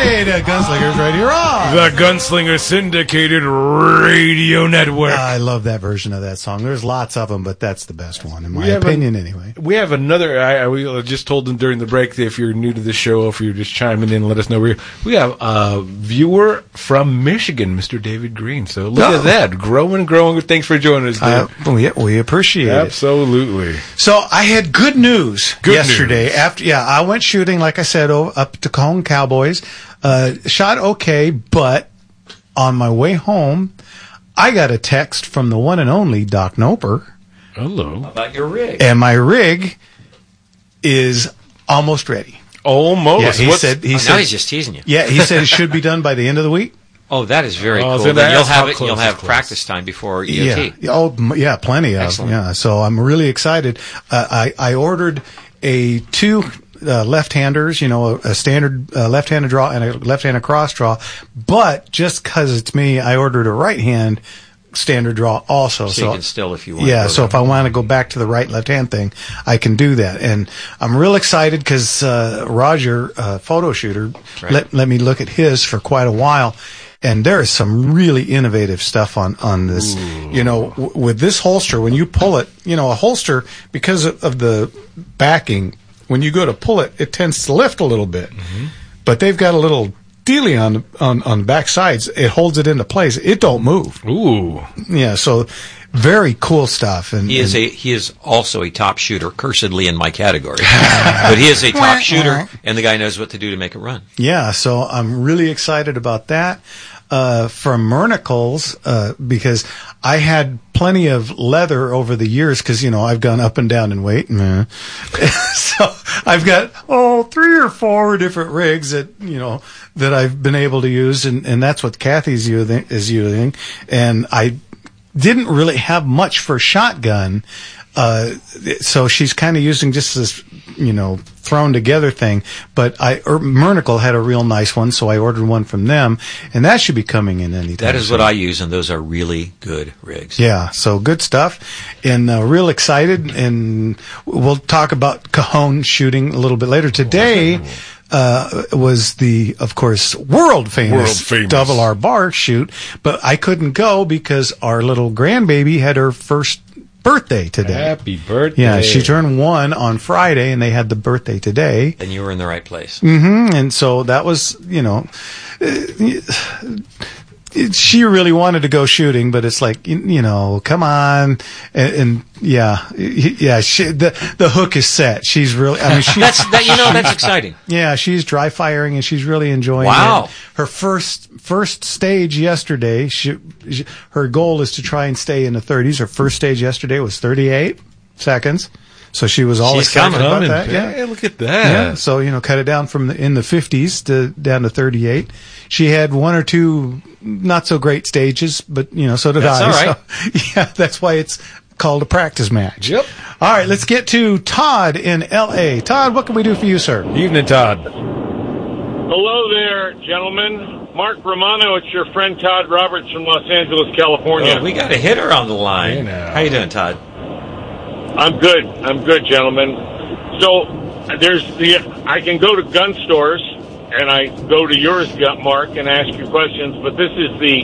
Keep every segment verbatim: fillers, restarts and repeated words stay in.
Hey, the Gunslingers right here on the Gunslinger Syndicated Radio Network. I love that version of that song. There's lots of them, but that's the best one, in my opinion, a, anyway. We have another. I, I we just told them during the break that if you're new to the show, if you're just chiming in, let us know. We we have a viewer from Michigan, Mister David Green. So look oh. at that, growing, growing. Thanks for joining us, Dave. Uh, we, we appreciate Absolutely. it. Absolutely. So I had good news good yesterday. News. After yeah, I went shooting, like I said, up to Cajon Cowboys. Uh, shot okay, but on my way home, I got a text from the one and only Doc Noper. Hello. How about your rig? And my rig is almost ready. Almost. Yeah, he What's, said. He oh, said, now he's just teasing you. Yeah, he said it should be done by the end of the week. Oh, that is very oh, cool. So then you'll have it. You'll have close. practice time before E O T. Yeah. Oh, yeah, plenty of. Excellent. Yeah. So I'm really excited. Uh, I I ordered a two. Uh, left-handers, you know, a, a standard uh, left-handed draw and a left-handed cross draw. But just because it's me, I ordered a right-hand standard draw also. So, so you can still, if you want. Yeah, to so if I want to go back to the right left-hand thing, I can do that. And I'm real excited because uh, Roger, uh, photo shooter, right. let, let me look at his for quite a while. And there is some really innovative stuff on, on this. Ooh. You know, w- with this holster, when you pull it, you know, a holster, because of, of the backing, when you go to pull it, it tends to lift a little bit. Mm-hmm. But they've got a little dealie on, on, on the back sides. It holds it into place. It don't move. Ooh. Yeah, so very cool stuff. And he is and, a he is also a top shooter, cursedly in my category. But he is a top shooter, and the guy knows what to do to make it run. Yeah, so I'm really excited about that. Uh, from Mernicles, uh, because I had plenty of leather over the years, because, you know, I've gone up and down in weight. Mm. So I've got, oh, three or four different rigs that, you know, that I've been able to use, and, and that's what Kathy's using, is using. And I didn't really have much for shotgun, uh, so she's kind of using just this, you know, thrown together thing. But I, er, Mernicle had a real nice one, so I ordered one from them, and that should be coming in anytime. That is soon. what I use, and those are really good rigs. Yeah, so good stuff, and uh, real excited. And we'll talk about Cajon shooting a little bit later today. Uh, was the, of course, world famous, world famous Double R Bar shoot, but I couldn't go because our little grandbaby had her first birthday today. Happy birthday. Yeah, she turned one on Friday, and they had the birthday today. Then you were in the right place. Mm-hmm, and so that was, you know, uh, she really wanted to go shooting, but it's like, you, you know, come on, and, and yeah, yeah, she, the the hook is set. She's really, I mean, she, that's that, you know, that's exciting. Yeah, she's dry firing, and she's really enjoying wow. it. Her first first stage yesterday, she, she, her goal is to try and stay in the thirties. Her first stage yesterday was thirty-eight seconds. So she was all She's excited coming. about that. Yeah. yeah, look at that. Yeah, so, you know, cut it down from the, in the fifties to down to thirty-eight. She had one or two not so great stages, but, you know, so did that's I. All right. So, yeah, that's why it's called a practice match. Yep. All right, let's get to Todd in L A. Todd, what can we do for you, sir? Evening, Todd. Hello there, gentlemen. Mark Romano, it's your friend Todd Roberts from Los Angeles, California. Oh, we got a hitter on the line. Hey, how you doing, Todd? I'm good. I'm good, gentlemen. So there's the I can go to gun stores, and I go to yours, Mark, and ask you questions, but this is the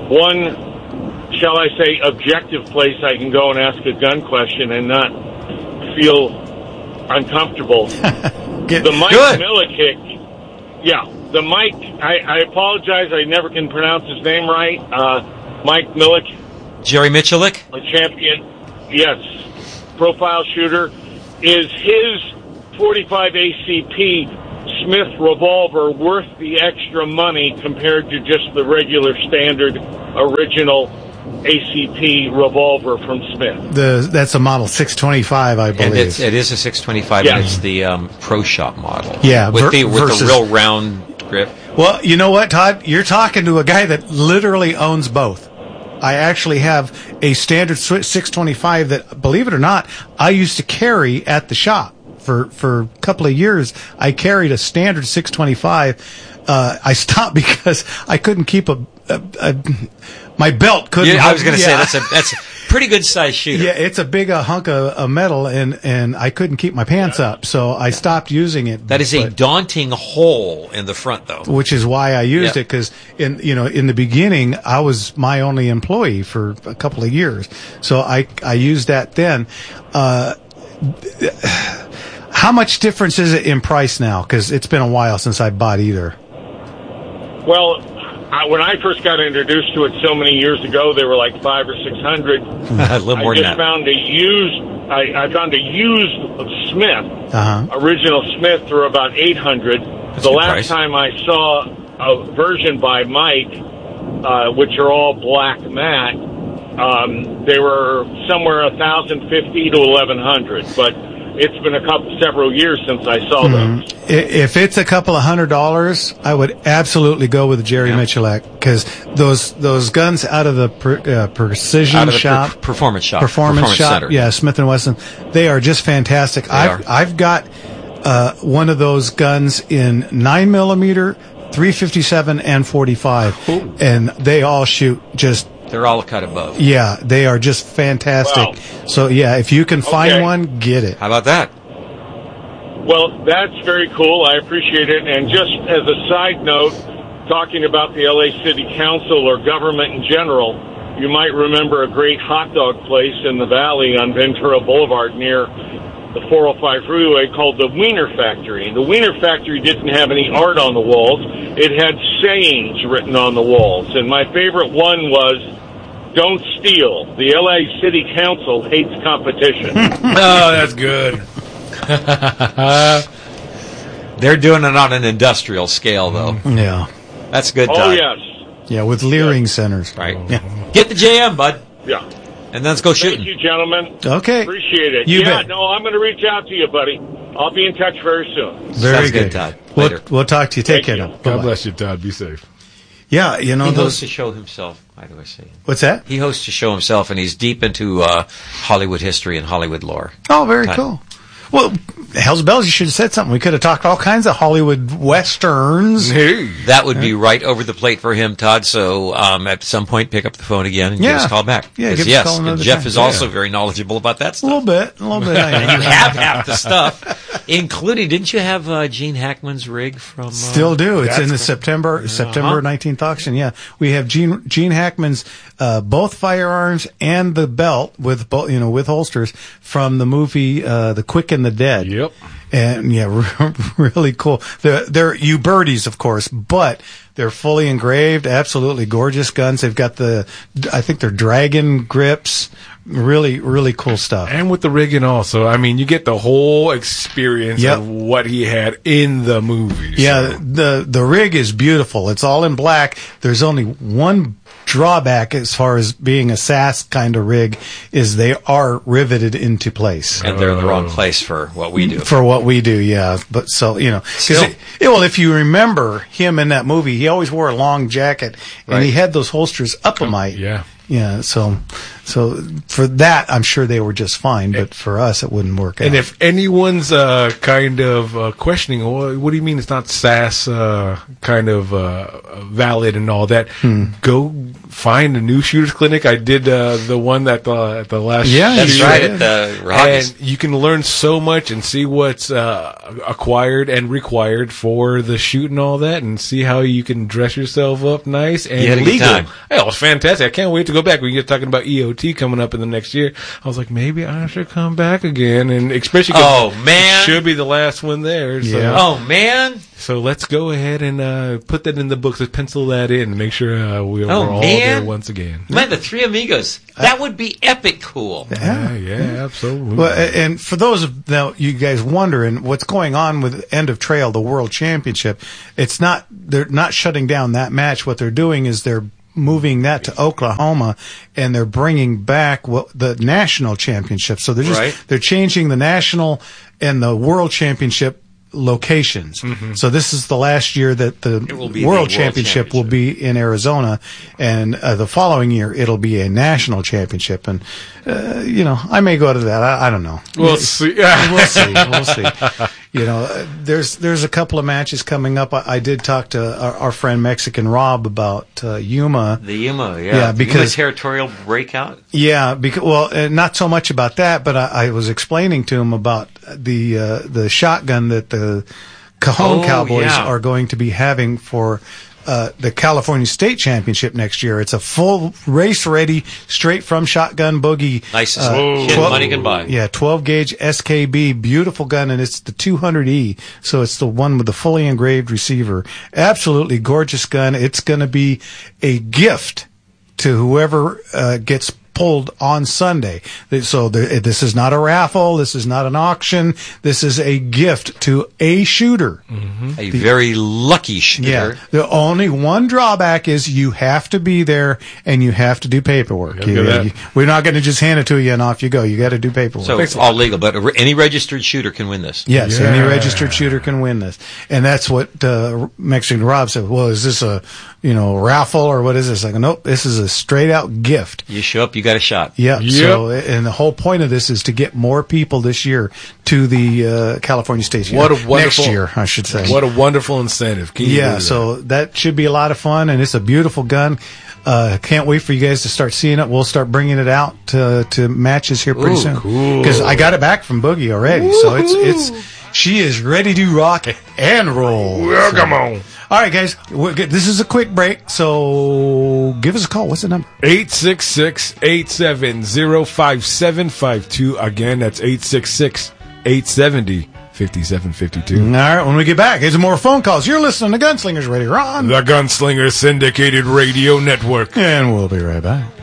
one, shall I say, objective place I can go and ask a gun question and not feel uncomfortable. Get, the Mike good. Millikick, yeah, the Mike, I, I apologize, I never can pronounce his name right, uh, Mike Millick. Jerry Michalik? A champion, yes, profile shooter. Is his forty-five A C P Smith revolver worth the extra money compared to just the regular standard original A C P revolver from Smith? The That's a model six twenty-five, I believe. And it's, it is a six twenty-five, yes. and it's the um, Pro Shop model. Yeah, with, ver- the, with versus, the real round grip. Well, you know what, Todd? You're talking to a guy that literally owns both. I actually have a standard six twenty-five that, believe it or not, I used to carry at the shop. For, for a couple of years, I carried a standard six twenty-five. Uh, I stopped because I couldn't keep a, a, a my belt couldn't. Yeah, I was going to yeah. say that's a that's pretty good sized shooter. Yeah, it's a big uh, hunk of, of metal, and, and I couldn't keep my pants up, so I stopped using it. That is a but, daunting hole in the front, though. which is why I used Yep. it, because in you know in the beginning I was my only employee for a couple of years, so I I used that then. Uh, how much difference is it in price now? Because it's been a while since I bought either. Well, I, when I first got introduced to it so many years ago, they were like five or six hundred. A little more I than just that. found a used. I, I found a used Smith, Uh-huh. original Smith, for about eight hundred. a The good last price. time I saw a version by Mike, uh, which are all black matte, um, they were somewhere a thousand fifty to eleven hundred. But it's been a couple, several years since I saw those. I- If it's a couple of hundred dollars, I would absolutely go with the Jerry Yeah. Michalak, because those those guns out of the per, uh, precision Out of the shop, per- performance shop. performance, shop, Center. yeah, Smith and Wesson, they are just fantastic. I've are. I've got uh, one of those guns in nine millimeter, three fifty-seven, and forty-five, Ooh. and they all shoot just. They're all cut above. Yeah, they are just fantastic. Wow. So yeah, if you can find Okay. one, get it. How about that? Well, that's very cool. I appreciate it. And just as a side note, talking about the L A City Council or government in general, you might remember a great hot dog place in the valley on Ventura Boulevard near the four oh five freeway called the Wiener Factory. The Wiener Factory didn't have any art on the walls. It had sayings written on the walls. And my favorite one was, "Don't steal. The L A City Council hates competition." Oh, that's good. They're doing it on an industrial scale, though. Yeah, That's good, Oh, Todd. yes. yeah, with Leering centers. Right. Yeah. Get the J M, bud, Yeah. and let's go Thank shooting. you, gentlemen. Okay. Appreciate it. You yeah, bet. no, I'm going to reach out to you, buddy. I'll be in touch very soon. Very Sounds good, good, Todd. We'll, Later. we'll talk to you. Take Thank care you. now. God Bye-bye. bless you, Todd. Be safe. Yeah, you know He hosts those. a show himself. Why do I say? What's that? He hosts a show himself, and he's deep into uh, Hollywood history and Hollywood lore. Oh, very Todd. cool. Well, Hell's Bells, you should have said something. We could have talked all kinds of Hollywood westerns. Hey. That would be right over the plate for him, Todd. So um, at some point, pick up the phone again and give Yeah. us a call back. Yeah, 'Cause give us a yes, call and another Jeff time. is Yeah. also very knowledgeable about that A stuff. little bit, a little bit. I And you am. have half the stuff, including, didn't you have uh, Gene Hackman's rig from... Uh, Still do. It's That's in the cool. September September Uh-huh. nineteenth auction. Yeah, we have Gene Gene Hackman's uh, both firearms and the belt with both, you know, with holsters from the movie uh, The Quick and the Dead. Yep. And yeah, really cool. They're, they're Ubertis, of course, but they're fully engraved, absolutely gorgeous guns. They've got the, I think they're dragon grips. Really, really cool stuff. And with the rig and all. So, I mean, you get the whole experience Yep. of what he had in the movie. Yeah, So. the the rig is beautiful. It's all in black. There's only one drawback as far as being a S A S kind of rig is they are riveted into place. And they're in the wrong place for what we do. For what we do, yeah. But so, you know, 'cause Still. it- yeah, well, if you remember him in that movie, he always wore a long jacket and Right. he had those holsters up a mite. Yeah. Yeah. So, so for that, I'm sure they were just fine, but for us, it wouldn't work out. And if anyone's uh, kind of uh, questioning, well, what do you mean it's not S A S uh, kind of uh, valid and all that? Hmm. Go find a new shooters clinic. I did uh, the one at the at the last. Yeah, That's you right, did. at the Rockies. And you can learn so much and see what's uh, acquired and required for the shoot and all that, and see how you can dress yourself up nice and You had a good legal. time. Yeah, it was fantastic. I can't wait to go back. We get talking about E O T coming up in the next year. I was like, maybe I should come back again, and especially 'cause Oh, man. it should be the last one there. So, Yeah. Oh, man. so let's go ahead and uh, put that in the books. Let's pencil that in and make sure uh, we, Oh, we're all man. there once again. Man, the Three Amigos. That would be epic cool. Yeah, yeah, absolutely. Well, a- and for those of now, you guys wondering what's going on with End of Trail, the World Championship. It's not they're not shutting down that match. What they're doing is they're moving that to Oklahoma, and they're bringing back what the national championship. So they're just Right. they're changing the national and the World Championship locations. So this is the last year that the It will be the World World Championship will be in Arizona, and uh, the following year it'll be a national championship. And uh, you know, I may go to that. I, I don't know. We'll see. We'll see. We'll see. You know, uh, there's there's a couple of matches coming up. I, I did talk to our, our friend Mexican Rob about uh, Yuma. The Yuma, yeah. Yeah, because Yuma territorial breakout. Yeah, because well, uh, not so much about that, but I, I was explaining to him about the uh, the shotgun that the Cajon Oh, Cowboys yeah. are going to be having for uh, the California State Championship next year. It's a full race ready, straight from Shotgun Boogie. Nicest uh, kid twelve money can buy. Yeah, twelve gauge S K B, beautiful gun, and it's the two hundred E, so it's the one with the fully engraved receiver. Absolutely gorgeous gun. It's going to be a gift to whoever uh, gets pulled on Sunday. So the, this is not a raffle. This is not an auction. This is a gift to a shooter. Mm-hmm. A the, very lucky shooter. Yeah. The only one drawback is you have to be there and you have to do paperwork. You, you, we're not going to just hand it to you and off you go. You got to do paperwork. So it's all legal, but any registered shooter can win this. Yes, yeah. any registered shooter can win this. And that's what uh, Mexican Rob said. Well, is this a, you know, raffle or what is this? I go, nope, this is a straight out gift. You show up, you got a shot. Yeah. Yep. So, and the whole point of this is to get more people this year to the uh, California State. What a wonderful next year, I should say. What a wonderful incentive. Can you yeah. that? So that should be a lot of fun, and it's a beautiful gun. Uh, can't wait for you guys to start seeing it. We'll start bringing it out to, to matches here pretty Ooh, soon. cool. Because I got it back from Boogie already, Ooh. so it's it's she is ready to rock and roll. Well, so. come on. All right, guys. We're good. This is a quick break, so give us a call. What's the number? eight six six, eight seven zero, five seven five two. Again, that's eight six six, eight seven zero, five seven five two. All right, when we get back, here's more phone calls. You're listening to Gunslingers Radio on the Gunslinger Syndicated Radio Network. And we'll be right back.